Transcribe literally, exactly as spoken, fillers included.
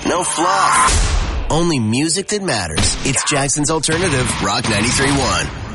no fluff. Only music that matters. It's Jackson's Alternative, Rock ninety-three point one.